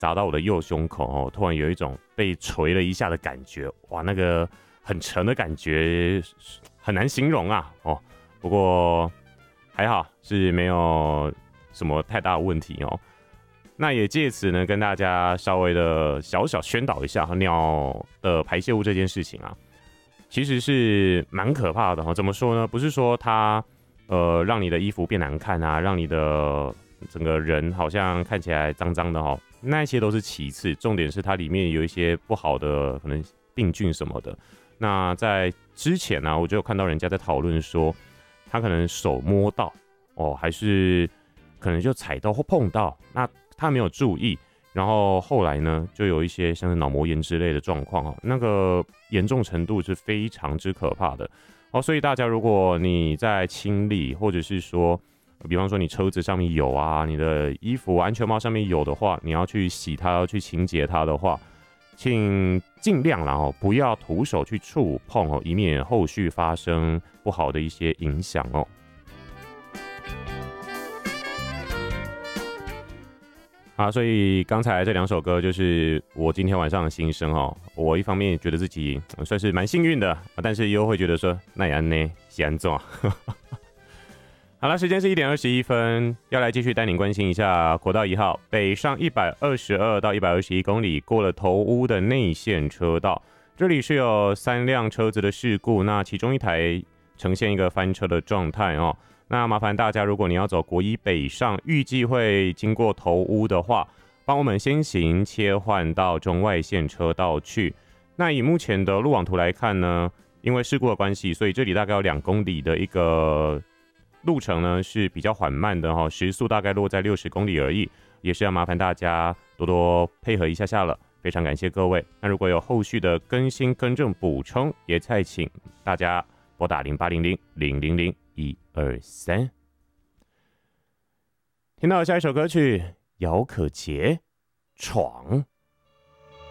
砸到我的右胸口哦，突然有一种被捶了一下的感觉，哇，那个很沉的感觉很难形容啊哦。不过还好是没有什么太大的问题哦。那也借此呢，跟大家稍微的小宣导一下鸟的排泄物这件事情啊，其实是蛮可怕的哈。怎么说呢？不是说它让你的衣服变难看啊，让你的整个人好像看起来脏脏的哈，那些都是其次，重点是它里面有一些不好的可能病菌什么的。那在之前呢，我就有看到人家在讨论说，他可能手摸到哦，还是可能就踩到或碰到，那他没有注意，然后后来呢，就有一些像是脑膜炎之类的状况哦，那个严重程度是非常之可怕的哦。所以大家如果你在清理，或者是说，比方说你车子上面有啊，你的衣服、安全帽上面有的话，你要去洗它，要去清洁它的话，请尽量啦哦，不要徒手去触碰哦，以免后续发生不好的一些影响哦。好，所以刚才这2首歌就是我今天晚上的心声哦。我一方面觉得自己算是蛮幸运的，但是又会觉得说那也呢，是安怎？好了，时间是1点21分，要来继续带您关心一下国道1号北上122到121公里过了头屋的内线车道，这里是有3辆车子的事故，那其中一台呈现一个翻车的状态哦。那麻烦大家，如果你要走国一北上，预计会经过头屋的话，帮我们先行切换到中外线车道去。那以目前的路网图来看呢，因为事故的关系，所以这里大概有2公里的一个路程呢是比较缓慢的哈，时速大概落在60公里而已，也是要麻烦大家多多配合一下下了，非常感谢各位。那如果有后续的更新、更正、补充，也再请大家拨打0800-000-123。听到下一首歌曲，姚可杰《闯》。